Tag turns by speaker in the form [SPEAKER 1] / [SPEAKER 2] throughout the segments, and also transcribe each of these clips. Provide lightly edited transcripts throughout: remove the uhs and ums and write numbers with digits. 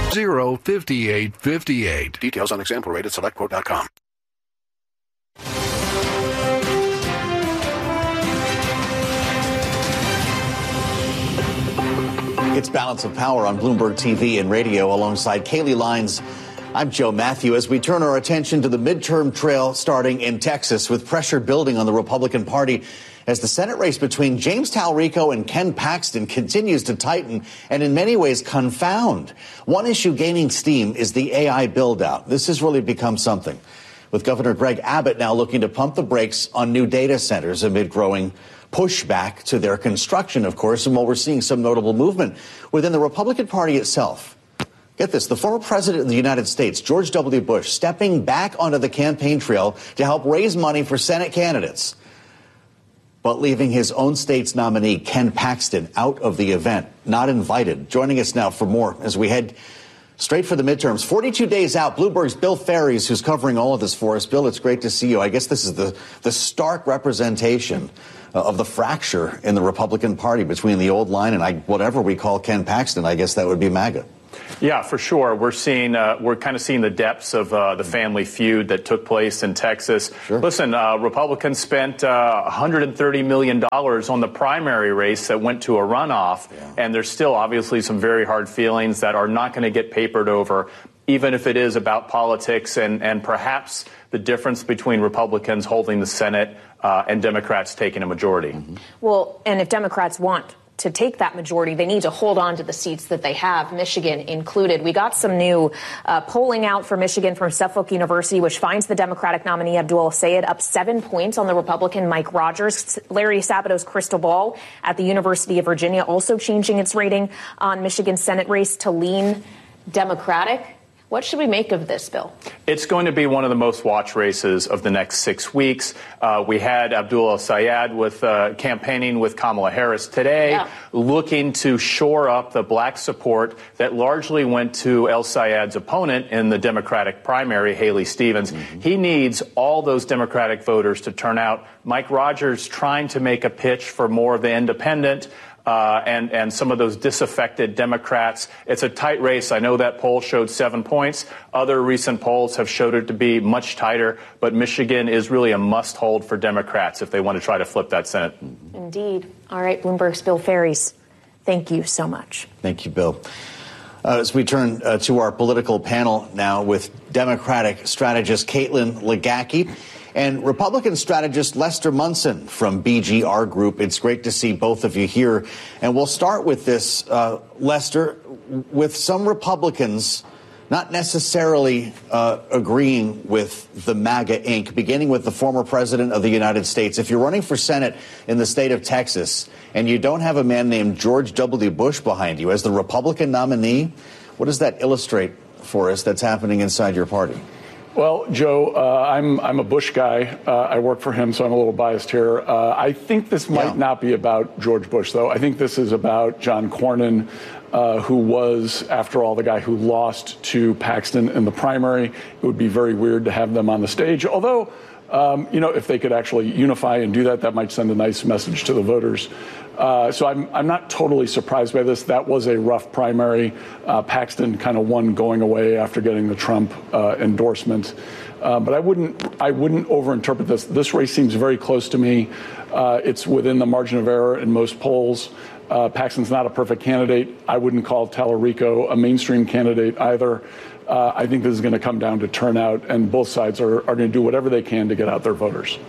[SPEAKER 1] 5858. Details on example rate at selectquote.com.
[SPEAKER 2] It's Balance of Power on Bloomberg TV and radio alongside Kaylee Lines. I'm Joe Matthew as we turn our attention to the midterm trail starting in Texas with pressure building on the Republican Party as the Senate race between James Talarico and Ken Paxton continues to tighten and in many ways confound. One issue gaining steam is the AI build-out. This has really become something, with Governor Greg Abbott now looking to pump the brakes on new data centers amid growing pushback to their construction, of course, and while we're seeing some notable movement within the Republican Party itself. Get this, the former president of the United States, George W. Bush, stepping back onto the campaign trail to help raise money for Senate candidates, but leaving his own state's nominee, Ken Paxton, out of the event, not invited. Joining us now for more as we head straight for the midterms. 42 days out, Bloomberg's Bill Ferries, who's covering all of this for us. Bill, it's great to see you. I guess this is the stark representation of the fracture in the Republican Party between the old line and whatever we call Ken Paxton. I guess that would be MAGA.
[SPEAKER 3] Yeah, for sure. We're kind of seeing the depths of the family feud that took place in Texas.
[SPEAKER 2] Sure.
[SPEAKER 3] Listen, Republicans spent $130 million on the primary race that went to a runoff, and there's still obviously some very hard feelings that are not going to get papered over, even if it is about politics and perhaps the difference between Republicans holding the Senate and Democrats taking a majority.
[SPEAKER 4] Mm-hmm. Well, and if Democrats want to take that majority, they need to hold on to the seats that they have, Michigan included. We got some new polling out for Michigan from Suffolk University, which finds the Democratic nominee Abdul El-Sayed up 7 points on the Republican Mike Rogers. Larry Sabado's crystal ball at the University of Virginia also changing its rating on Michigan's Senate race to lean Democratic. What should we make of this, Bill?
[SPEAKER 3] It's going to be one of the most watched races of the next 6 weeks. We had Abdul El-Sayed with campaigning with Kamala Harris today, looking to shore up the black support that largely went to El-Sayed's opponent in the Democratic primary, Haley Stevens. Mm-hmm. He needs all those Democratic voters to turn out. Mike Rogers trying to make a pitch for more of the independent and some of those disaffected Democrats. It's a tight race. I know that poll showed 7 points. Other recent polls have showed it to be much tighter, but Michigan is really a must-hold for Democrats if they want to try to flip that Senate.
[SPEAKER 4] Indeed. All right, Bloomberg's Bill Ferries. Thank you so much.
[SPEAKER 2] Thank you, Bill. As we turn to our political panel now with Democratic strategist Caitlin Legacki and Republican strategist Lester Munson from BGR Group. It's great to see both of you here. And we'll start with this, Lester, with some Republicans not necessarily agreeing with the MAGA Inc., beginning with the former president of the United States. If you're running for Senate in the state of Texas and you don't have a man named George W. Bush behind you as the Republican nominee, what does that illustrate for us that's happening inside your party?
[SPEAKER 5] Well, Joe, I'm a Bush guy. I work for him, so I'm a little biased here. I think this might not be about George Bush, though. I think this is about John Cornyn, who was, after all, the guy who lost to Paxton in the primary. It would be very weird to have them on the stage, although, if they could actually unify and do that, that might send a nice message to the voters. So I'm not totally surprised by this. That was a rough primary. Paxton kind of won going away after getting the Trump endorsement. But I wouldn't overinterpret this. This race seems very close to me. It's within the margin of error in most polls. Paxton's not a perfect candidate. I wouldn't call Talarico a mainstream candidate either. I think this is going to come down to turnout, and both sides are going to do whatever they can to get out their voters.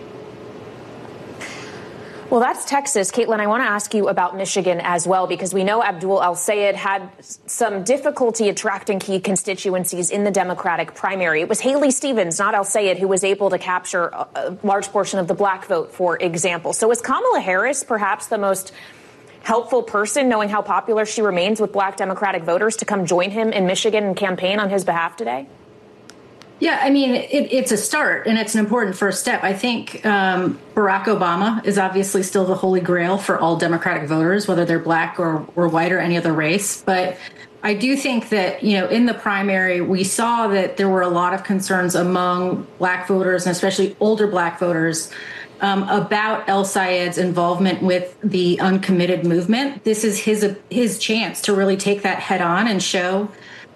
[SPEAKER 4] Well, that's Texas. Caitlin, I want to ask you about Michigan as well, because we know Abdul El-Sayed had some difficulty attracting key constituencies in the Democratic primary. It was Haley Stevens, not El-Sayed, who was able to capture a large portion of the black vote, for example. So is Kamala Harris perhaps the most helpful person, knowing how popular she remains with black Democratic voters, to come join him in Michigan and campaign on his behalf today?
[SPEAKER 6] Yeah, I mean, it's a start, and it's an important first step. I think Barack Obama is obviously still the holy grail for all Democratic voters, whether they're black or white or any other race. But I do think that, in the primary, we saw that there were a lot of concerns among black voters, and especially older black voters, about El-Sayed's involvement with the uncommitted movement. This is his chance to really take that head on and show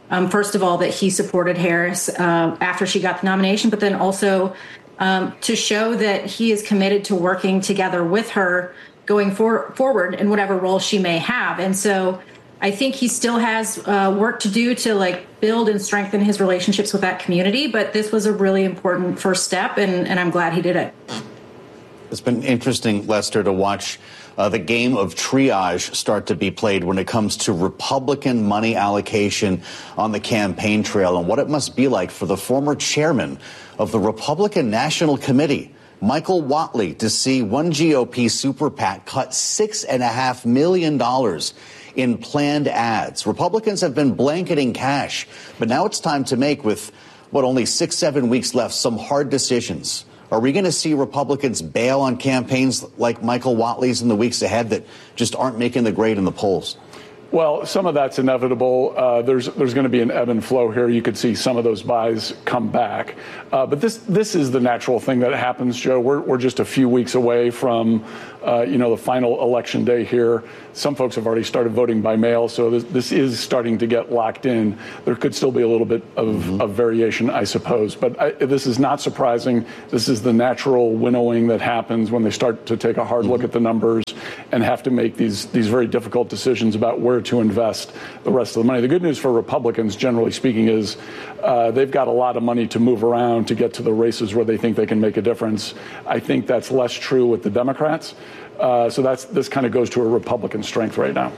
[SPEAKER 6] First of all, that he supported Harris after she got the nomination, but then also to show that he is committed to working together with her going forward in whatever role she may have. And so I think he still has work to do to build and strengthen his relationships with that community. But this was a really important first step, and I'm glad he did it.
[SPEAKER 2] It's been interesting, Lester, to watch the game of triage start to be played when it comes to Republican money allocation on the campaign trail and what it must be like for the former chairman of the Republican National Committee, Michael Whatley, to see one GOP super PAC cut $6.5 million in planned ads. Republicans have been blanketing cash, but now it's time to make, with only 6-7 weeks left, some hard decisions. Are we going to see Republicans bail on campaigns like Michael Whatley's in the weeks ahead that just aren't making the grade in the polls?
[SPEAKER 5] Well, some of that's inevitable. There's going to be an ebb and flow here. You could see some of those buys come back. But this is the natural thing that happens, Joe. We're just a few weeks away from, the final election day here. Some folks have already started voting by mail, so this is starting to get locked in. There could still be a little bit of variation, I suppose. But this is not surprising. This is the natural winnowing that happens when they start to take a hard look at the numbers and have to make these very difficult decisions about where to invest the rest of the money. The good news for Republicans, generally speaking, is they've got a lot of money to move around to get to the races where they think they can make a difference. I think that's less true with the Democrats. So this kind of goes to a Republican strength right now.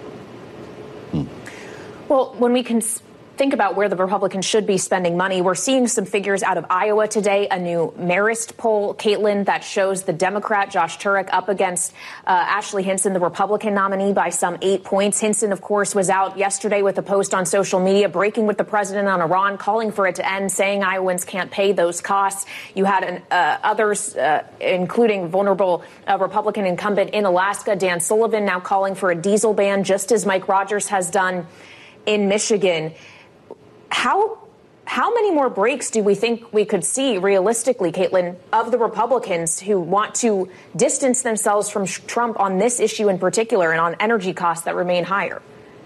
[SPEAKER 4] Well, when we can think about where the Republicans should be spending money, we're seeing some figures out of Iowa today, a new Marist poll, Caitlin, that shows the Democrat Josh Turek up against Ashley Hinson, the Republican nominee, by some 8 points. Hinson, of course, was out yesterday with a post on social media breaking with the president on Iran, calling for it to end, saying Iowans can't pay those costs. You had others, including vulnerable Republican incumbent in Alaska, Dan Sullivan, now calling for a diesel ban, just as Mike Rogers has done in Michigan. How many more breaks do we think we could see realistically, Caitlin, of the Republicans who want to distance themselves from Trump on this issue in particular and on energy costs that remain higher?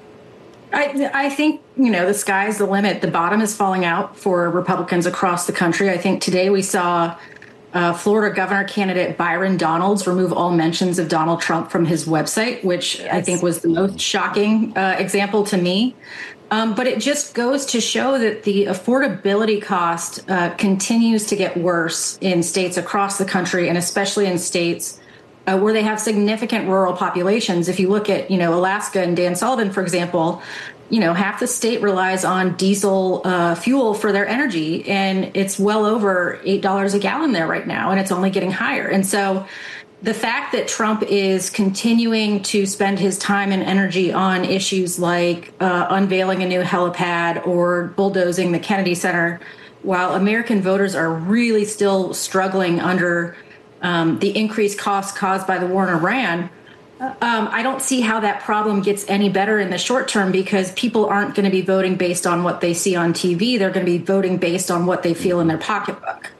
[SPEAKER 6] I think, the sky's the limit. The bottom is falling out for Republicans across the country. I think today we saw Florida governor candidate Byron Donalds remove all mentions of Donald Trump from his website, which I think was the most shocking example to me. But it just goes to show that the affordability cost continues to get worse in states across the country, and especially in states where they have significant rural populations. If you look at, Alaska and Dan Sullivan, for example, half the state relies on diesel fuel for their energy, and it's well over $8 a gallon there right now, and it's only getting higher. And so the fact that Trump is continuing to spend his time and energy on issues like unveiling a new helipad or bulldozing the Kennedy Center, while American voters are really still struggling under the increased costs caused by the war in Iran, I don't see how that problem gets any better in the short term, because people aren't going to be voting based on what they see on TV. They're going to be voting based on what they feel in their pocketbook.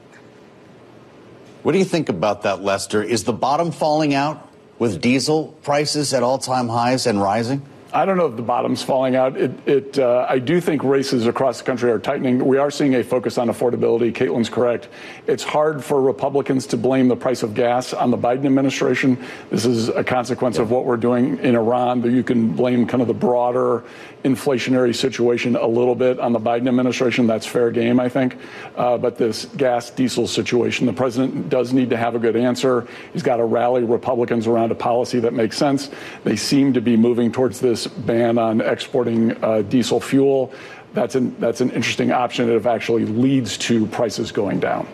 [SPEAKER 2] What do you think about that, Lester? Is the bottom falling out with diesel prices at all-time highs and rising?
[SPEAKER 5] I don't know if the bottom's falling out. I do think races across the country are tightening. We are seeing a focus on affordability. Caitlin's correct. It's hard for Republicans to blame the price of gas on the Biden administration. This is a consequence of what we're doing in Iran. You can blame kind of the broader inflationary situation a little bit on the Biden administration. That's fair game, I think. But this gas diesel situation, the president does need to have a good answer. He's got to rally Republicans around a policy that makes sense. They seem to be moving towards this ban on exporting diesel fuel. That's an interesting option if it actually leads to prices going down.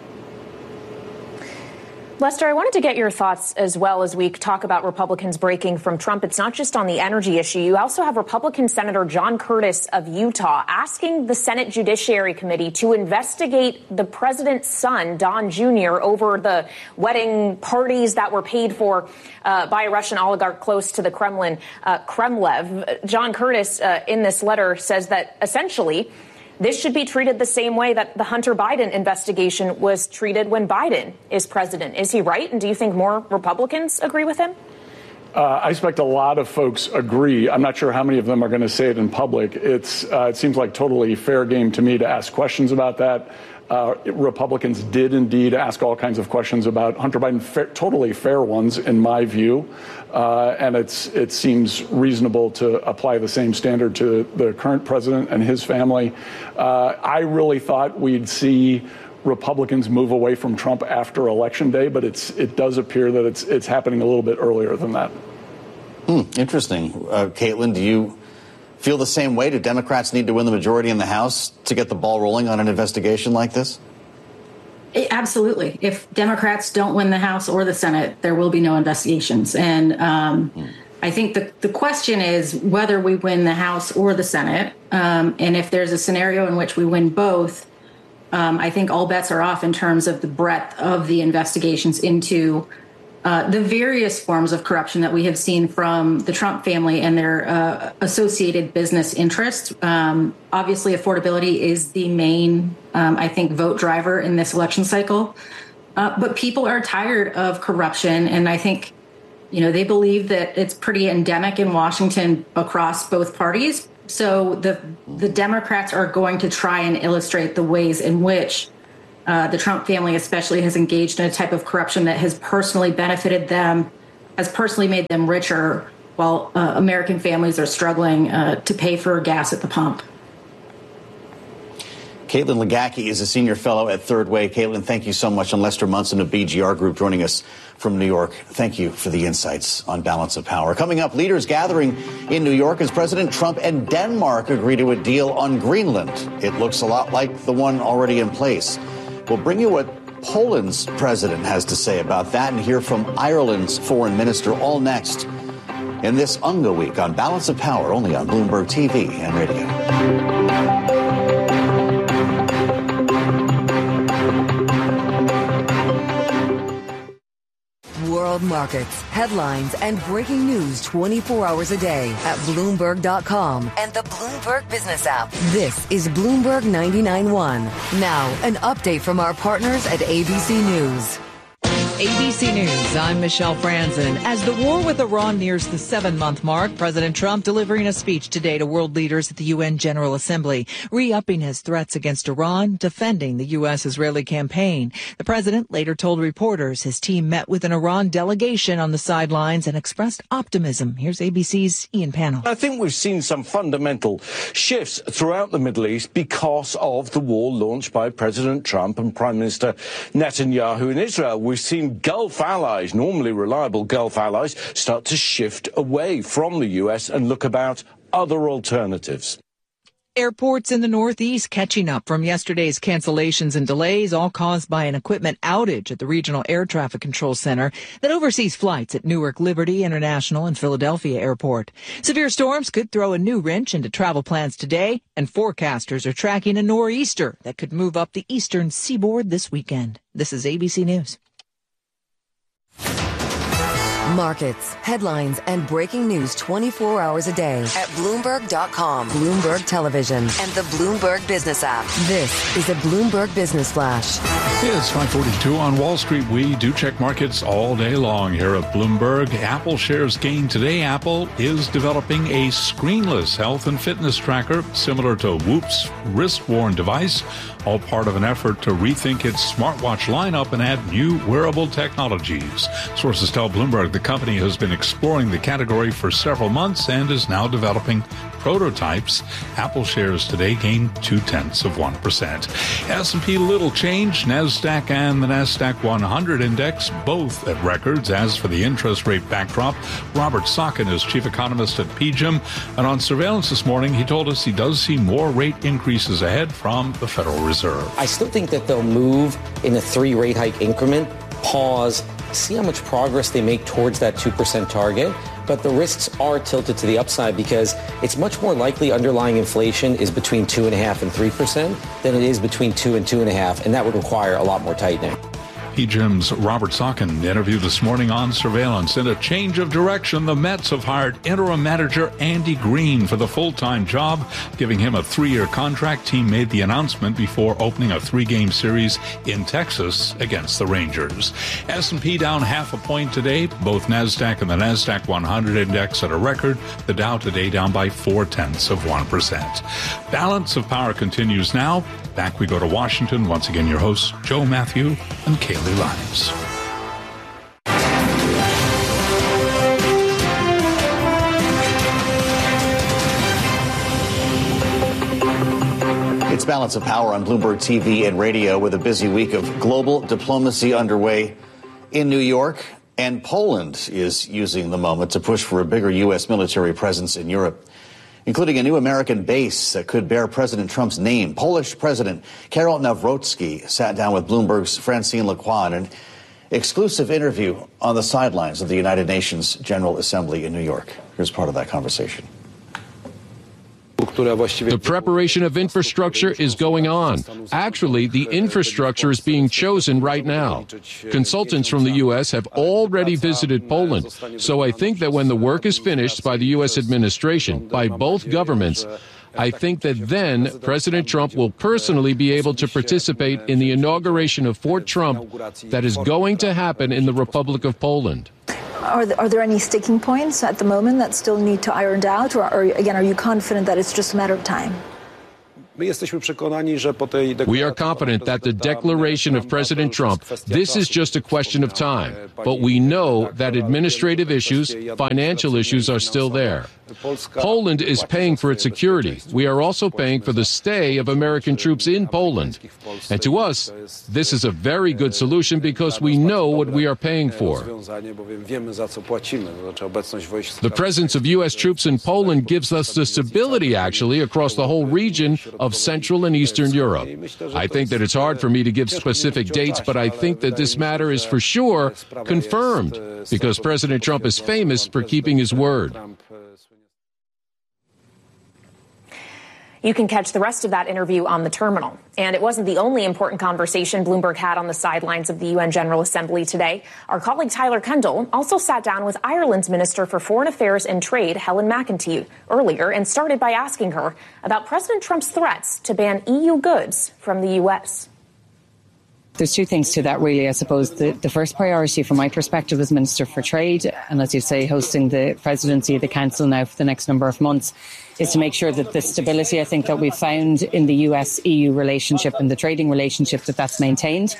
[SPEAKER 4] Lester, I wanted to get your thoughts as well as we talk about Republicans breaking from Trump. It's not just on the energy issue. You also have Republican Senator John Curtis of Utah asking the Senate Judiciary Committee to investigate the president's son, Don Jr., over the wedding parties that were paid for by a Russian oligarch close to the Kremlin, Kremlev. John Curtis, in this letter, says that essentially this should be treated the same way that the Hunter Biden investigation was treated when Biden is president. Is he right? And do you think more Republicans agree with him?
[SPEAKER 5] I expect a lot of folks agree. I'm not sure how many of them are going to say it in public. It seems like totally fair game to me to ask questions about that. Republicans did indeed ask all kinds of questions about Hunter Biden, totally fair ones in my view. And it seems reasonable to apply the same standard to the current president and his family. I really thought we'd see Republicans move away from Trump after Election Day, but it does appear that it's happening a little bit earlier than that.
[SPEAKER 2] Interesting. Caitlin, do you feel the same way? Do Democrats need to win the majority in the House to get the ball rolling on an investigation like this?
[SPEAKER 6] Absolutely. If Democrats don't win the House or the Senate, there will be no investigations. And I think the question is whether we win the House or the Senate. And if there's a scenario in which we win both, I think all bets are off in terms of the breadth of the investigations into the various forms of corruption that we have seen from the Trump family and their associated business interests. Obviously, affordability is the main, I think, vote driver in this election cycle. But people are tired of corruption. And I think, they believe that it's pretty endemic in Washington across both parties. So the Democrats are going to try and illustrate the ways in which the Trump family especially has engaged in a type of corruption that has personally benefited them, has personally made them richer, while American families are struggling to pay for gas at the pump.
[SPEAKER 2] Caitlin Legacki is a senior fellow at Third Way. Caitlin, thank you so much. And Lester Munson of BGR Group joining us from New York. Thank you for the insights on balance of power. Coming up, leaders gathering in New York as President Trump and Denmark agree to a deal on Greenland. It looks a lot like the one already in place. We'll bring you what Poland's president has to say about that and hear from Ireland's foreign minister, all next in this UNGA week on Balance of Power, only on Bloomberg TV and radio.
[SPEAKER 7] World markets, headlines, and breaking news 24 hours a day at Bloomberg.com and the Bloomberg Business app. This is Bloomberg 99.1. Now, an update from our partners at ABC News.
[SPEAKER 8] ABC News, I'm Michelle Franzen. As the war with Iran nears the 7-month mark, President Trump delivering a speech today to world leaders at the UN General Assembly, re-upping his threats against Iran, defending the U.S.-Israeli campaign. The president later told reporters his team met with an Iran delegation on the sidelines and expressed optimism. Here's ABC's Ian Pannell.
[SPEAKER 9] I think we've seen some fundamental shifts throughout the Middle East because of the war launched by President Trump and Prime Minister Netanyahu in Israel. We've seen Gulf allies, normally reliable Gulf allies, start to shift away from the U.S. and look about other alternatives.
[SPEAKER 8] Airports in the Northeast catching up from yesterday's cancellations and delays, all caused by an equipment outage at the Regional Air Traffic Control Center that oversees flights at Newark Liberty International and Philadelphia Airport. Severe storms could throw a new wrench into travel plans today, and forecasters are tracking a nor'easter that could move up the eastern seaboard this weekend. This is ABC News.
[SPEAKER 7] Markets, headlines, and breaking news 24 hours a day at Bloomberg.com, Bloomberg Television, and the Bloomberg Business app. This is a Bloomberg Business Flash.
[SPEAKER 10] It's 5:42 on Wall Street. We do check markets all day long here at Bloomberg. Apple shares gain today. Apple is developing a screenless health and fitness tracker similar to Whoop's wrist-worn device, all part of an effort to rethink its smartwatch lineup and add new wearable technologies. Sources tell Bloomberg the company has been exploring the category for several months and is now developing prototypes. Apple shares today gained 0.2%. S&P little change. NASDAQ and the NASDAQ 100 index both at records. As for the interest rate backdrop, Robert Socken is chief economist at PGIM, and on surveillance this morning he told us he does see more rate increases ahead from the Federal Reserve.
[SPEAKER 11] I still think that they'll move in a 3 rate hike increment, pause, see how much progress they make towards that 2% target. But the risks are tilted to the upside because it's much more likely underlying inflation is between 2.5% and 3% than it is between 2 and 2.5%, and that would require a lot more tightening.
[SPEAKER 10] Hockey Gym's Robert Saukin interviewed this morning on Surveillance. In a change of direction, the Mets have hired interim manager Andy Green for the full-time job, giving him a 3-year contract. Team made the announcement before opening a 3-game series in Texas against the Rangers. S&P down 0.5 point today. Both NASDAQ and the NASDAQ 100 index at a record. The Dow today down by 0.4%. Balance of Power continues now. Back we go to Washington. Once again, your hosts, Joe Matthew and Kaylee Lyons.
[SPEAKER 2] It's Balance of Power on Bloomberg TV and radio with a busy week of global diplomacy underway in New York. And Poland is using the moment to push for a bigger U.S. military presence in Europe, including a new American base that could bear President Trump's name. Polish President Karol Nawrocki sat down with Bloomberg's Francine Lacroix in an exclusive interview on the sidelines of the United Nations General Assembly in New York. Here's part of that conversation.
[SPEAKER 12] The preparation of infrastructure is going on. Actually, the infrastructure is being chosen right now. Consultants from the U.S. have already visited Poland. So I think that when the work is finished by the U.S. administration, by both governments, I think that then President Trump will personally be able to participate in the inauguration of Fort Trump that is going to happen in the Republic of Poland.
[SPEAKER 13] Are there any sticking points at the moment that still need to iron out? Or again, are you confident that it's just a matter of time?
[SPEAKER 12] We are confident that the declaration of President Trump, this is just a question of time. But we know that administrative issues, financial issues are still there. Poland is paying for its security. We are also paying for the stay of American troops in Poland. And to us, this is a very good solution because we know what we are paying for. The presence of U.S. troops in Poland gives us the stability, actually, across the whole region of Central and Eastern Europe. I think that it's hard for me to give specific dates, but I think that this matter is for sure confirmed because President Trump is famous for keeping his word.
[SPEAKER 4] You can catch the rest of that interview on the terminal. And it wasn't the only important conversation Bloomberg had on the sidelines of the UN General Assembly today. Our colleague Tyler Kendall also sat down with Ireland's Minister for Foreign Affairs and Trade, Helen McEntee, earlier and started by asking her about President Trump's threats to ban EU goods from the U.S.
[SPEAKER 14] There's two things to that, really. I suppose the first priority from my perspective as Minister for Trade, and as you say, hosting the presidency of the Council now for the next number of months, is to make sure that the stability, I think, that we've found in the US-EU relationship and the trading relationship, that's maintained.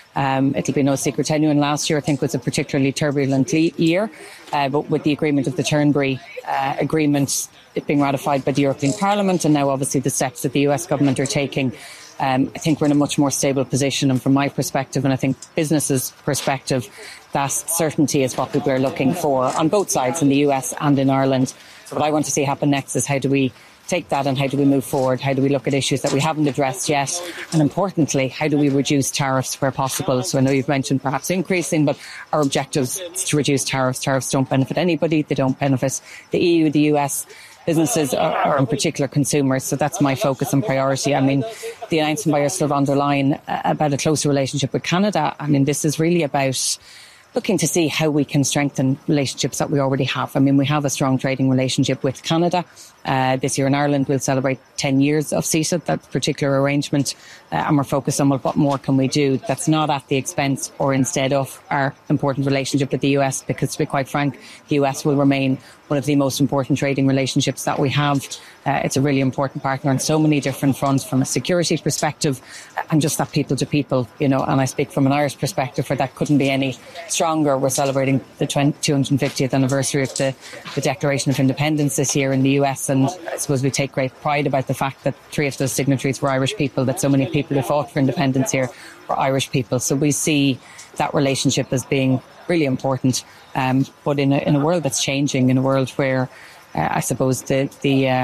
[SPEAKER 14] It'll be no secret to anyone, last year I think was a particularly turbulent year, but with the agreement of the Turnberry Agreement, it being ratified by the European Parliament, and now obviously the steps that the US government are taking, I think we're in a much more stable position. And from my perspective, and I think businesses' perspective, that certainty is what people are looking for on both sides, in the US and in Ireland. So what I want to see happen next is how do we take that and how do we move forward? How do we look at issues that we haven't addressed yet? And importantly, how do we reduce tariffs where possible? So I know you've mentioned perhaps increasing, but our objective is to reduce tariffs. Tariffs don't benefit anybody. They don't benefit the EU, the US, businesses, or in particular consumers. So that's my focus and priority. I mean, the announcement by Ursula von der Leyen about a closer relationship with Canada, I mean, this is really about looking to see how we can strengthen relationships that we already have. I mean, we have a strong trading relationship with Canada. This year in Ireland, we'll celebrate 10 years of CETA, that particular arrangement, and we're focused on what more can we do that's not at the expense or instead of our important relationship with the US, because to be quite frank, the US will remain one of the most important trading relationships that we have. It's a really important partner on so many different fronts, from a security perspective and just that people to people, you know, and I speak from an Irish perspective where that couldn't be any stronger. We're celebrating the 250th anniversary of the Declaration of Independence this year in the US, and I suppose we take great pride about the fact that 3 of those signatories were Irish people, that so many people who fought for independence here were Irish people. So we see that relationship as being really important, but in a world that's changing, in a world where I suppose the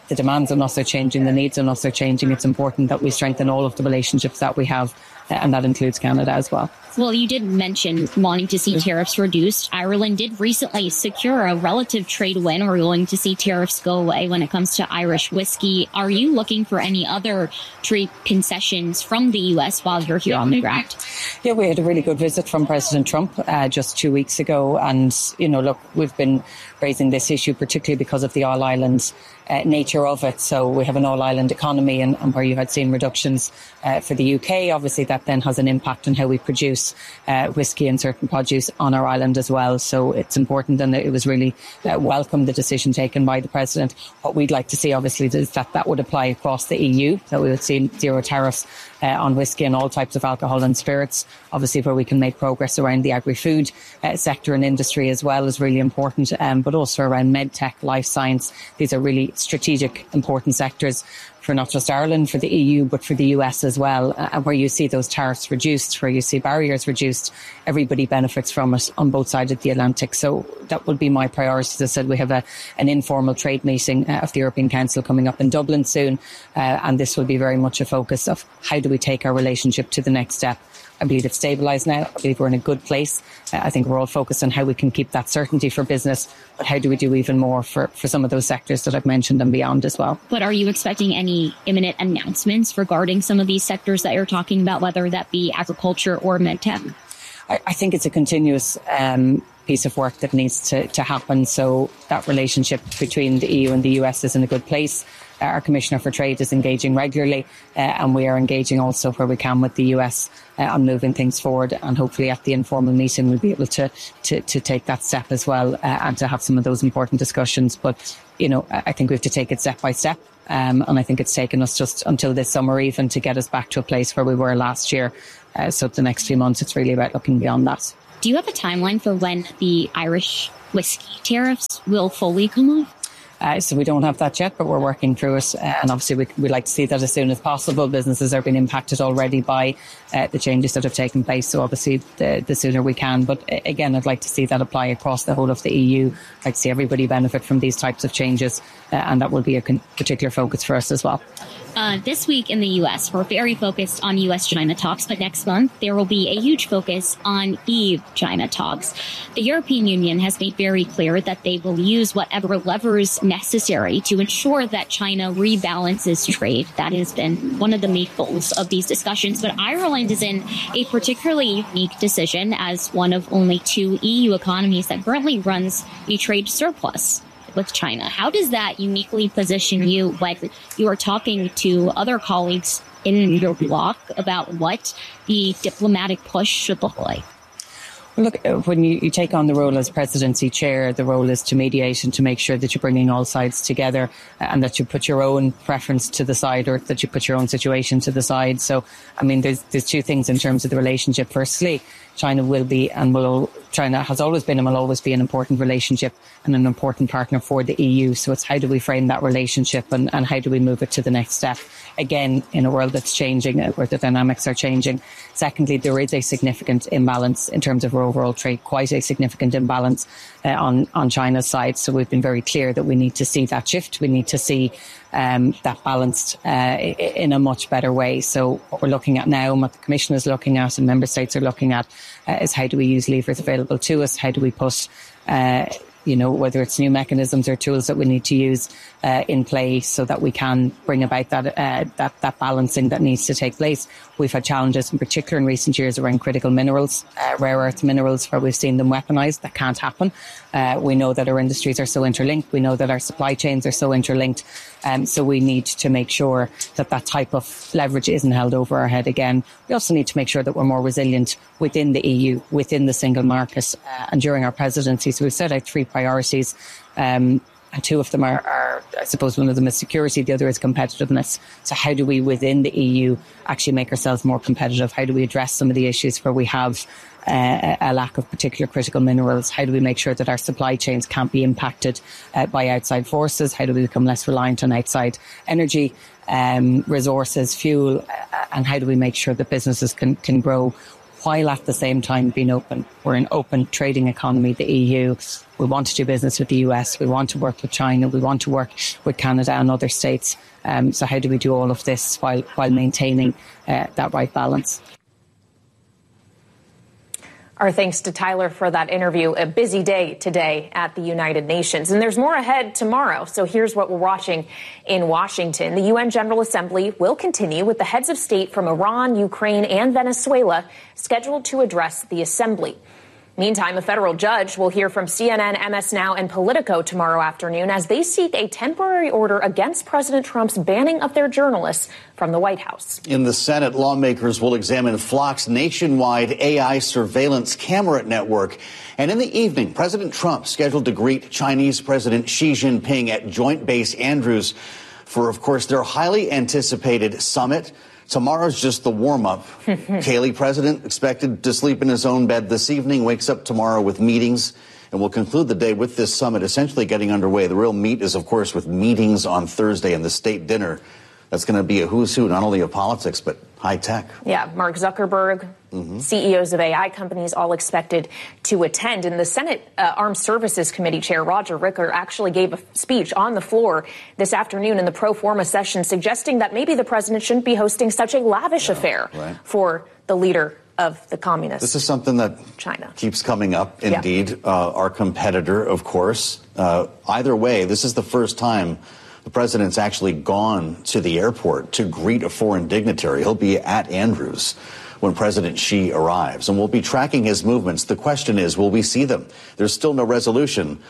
[SPEAKER 14] the demands on us are changing, the needs on us are changing. It's important that we strengthen all of the relationships that we have, and that includes Canada as well.
[SPEAKER 15] Well, you did mention wanting to see tariffs reduced. Ireland did recently secure a relative trade win. We're going to see tariffs go away when it comes to Irish whiskey. Are you looking for any other trade concessions from the U.S. while you're here on the ground?
[SPEAKER 14] Yeah, we had a really good visit from President Trump just 2 weeks ago. And, look, we've been raising this issue, particularly because of the all-island nature of it. So we have an all-island economy, and where you had seen reductions for the UK, obviously that then has an impact on how we produce whiskey and certain produce on our island as well. So it's important, and it was really welcome, the decision taken by the President. What we'd like to see, obviously, is that would apply across the EU, that we would see zero tariffs on whiskey and all types of alcohol and spirits. Obviously, where we can make progress around the agri-food sector and industry as well is really important, but also around medtech, life science. These are really strategic, important sectors for not just Ireland, for the EU, but for the US as well. And where you see those tariffs reduced, where you see barriers reduced, everybody benefits from it on both sides of the Atlantic. So that would be my priority. As I said, we have an informal trade meeting of the European Council coming up in Dublin soon. And this will be very much a focus of how do we take our relationship to the next step. I believe it's stabilised now. I believe we're in a good place. I think we're all focused on how we can keep that certainty for business, but how do we do even more for some of those sectors that I've mentioned and beyond as well.
[SPEAKER 15] But are you expecting any imminent announcements regarding some of these sectors that you're talking about, whether that be agriculture or medtech?
[SPEAKER 14] I think it's a continuous piece of work that needs to happen. So that relationship between the EU and the US is in a good place. Our Commissioner for Trade is engaging regularly, and we are engaging also where we can with the US on moving things forward. And hopefully at the informal meeting we'll be able to take that step as well, and to have some of those important discussions. But, I think we have to take it step by step. And I think it's taken us just until this summer even to get us back to a place where we were last year. So the next few months, it's really about looking beyond that.
[SPEAKER 15] Do you have a timeline for when the Irish whiskey tariffs will fully come off?
[SPEAKER 14] So we don't have that yet, but we're working through it. And obviously we'd like to see that as soon as possible. Businesses are being impacted already by the changes that have taken place. So obviously the sooner we can. But again, I'd like to see that apply across the whole of the EU. I'd like to see everybody benefit from these types of changes. And that will be a particular focus for us as well.
[SPEAKER 15] This week in the U.S., we're very focused on U.S.-China talks, but next month there will be a huge focus on EU-China talks. The European Union has made very clear that they will use whatever levers necessary to ensure that China rebalances trade. That has been one of the main goals of these discussions. But Ireland is in a particularly unique decision as one of only 2 EU economies that currently runs a trade surplus with China. How does that uniquely position you when you are talking to other colleagues in your bloc about what the diplomatic push should look like?
[SPEAKER 14] Look, when you take on the role as presidency chair, the role is to mediate and to make sure that you're bringing all sides together, and that you put your own preference to the side, or that you put your own situation to the side. So, I mean, there's 2 things in terms of the relationship. Firstly, China China has always been and will always be an important relationship and an important partner for the EU. So it's how do we frame that relationship, and how do we move it to the next step? Again, in a world that's changing, where the dynamics are changing. Secondly, there is a significant imbalance in terms of our overall trade, quite a significant imbalance on China's side. So we've been very clear that we need to see that shift. We need to see that balanced in a much better way. So what we're looking at now, and what the Commission is looking at and Member States are looking at, is how do we use levers available to us? How do we put whether it's new mechanisms or tools that we need to use in play so that we can bring about that balancing that needs to take place. We've had challenges in particular in recent years around critical minerals, rare earth minerals, where we've seen them weaponised. That can't happen. We know that our industries are so interlinked. We know that our supply chains are so interlinked. So we need to make sure that type of leverage isn't held over our head again. We also need to make sure that we're more resilient within the EU, within the single market. And during our presidency, so we've set out 3 priorities. And 2 of them are, I suppose, one of them is security, the other is competitiveness. So how do we, within the EU, actually make ourselves more competitive? How do we address some of the issues where we have a lack of particular critical minerals? How do we make sure that our supply chains can't be impacted by outside forces? How do we become less reliant on outside energy, resources, fuel? And how do we make sure that businesses can grow while at the same time being open. We're an open trading economy, the EU. We want to do business with the US. We want to work with China. We want to work with Canada and other states. So how do we do all of this while maintaining that right balance?
[SPEAKER 4] Our thanks to Tyler for that interview. A busy day today at the United Nations. And there's more ahead tomorrow. So here's what we're watching in Washington. The UN General Assembly will continue with the heads of state from Iran, Ukraine, and Venezuela scheduled to address the assembly. Meantime, a federal judge will hear from CNN, MS Now, and Politico tomorrow afternoon as they seek a temporary order against President Trump's banning of their journalists from the White House.
[SPEAKER 2] In the Senate, lawmakers will examine Flock's nationwide AI surveillance camera network. And in the evening, President Trump scheduled to greet Chinese President Xi Jinping at Joint Base Andrews for, of course, their highly anticipated summit. Tomorrow's just the warm-up. Kayleigh, President expected to sleep in his own bed this evening, wakes up tomorrow with meetings, and will conclude the day with this summit essentially getting underway. The real meat is, of course, with meetings on Thursday and the state dinner. That's going to be a who's who, not only of politics, but high tech.
[SPEAKER 4] Yeah, Mark Zuckerberg, CEOs of AI companies all expected to attend. And the Senate Armed Services Committee Chair Roger Wicker actually gave a speech on the floor this afternoon in the pro forma session suggesting that maybe the president shouldn't be hosting such a lavish affair for the leader of the communists.
[SPEAKER 2] This is something that
[SPEAKER 4] China
[SPEAKER 2] keeps coming up, indeed. Our competitor, of course. Either way, this is the first time the president's actually gone to the airport to greet a foreign dignitary. He'll be at Andrews when President Xi arrives, and we'll be tracking his movements. The question is, will we see them? There's still no resolution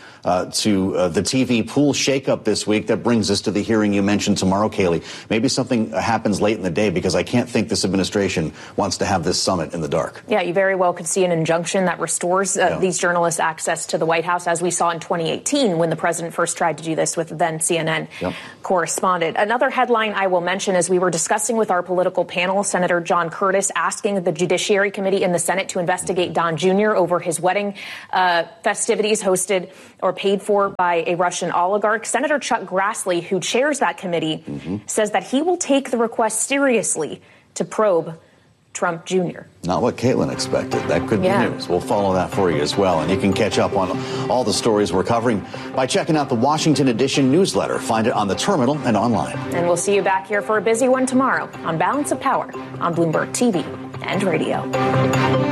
[SPEAKER 2] to the TV pool shakeup this week. That brings us to the hearing you mentioned tomorrow, Kayleigh. Maybe something happens late in the day, because I can't think this administration wants to have this summit in the dark.
[SPEAKER 4] Yeah, you very well could see an injunction that restores these journalists access to the White House, as we saw in 2018 when the president first tried to do this with then CNN correspondent. Another headline I will mention, as we were discussing with our political panel, Senator John Curtis asking the Judiciary Committee in the Senate to investigate Don Jr. over his wedding festivities hosted or paid for by a Russian oligarch. Senator Chuck Grassley, who chairs that committee, says that he will take the request seriously to probe Trump Jr.
[SPEAKER 2] Not what Caitlin expected. That could be news. We'll follow that for you as well. And you can catch up on all the stories we're covering by checking out the Washington Edition newsletter. Find it on the terminal and online.
[SPEAKER 4] And we'll see you back here for a busy one tomorrow on Balance of Power on Bloomberg TV and radio.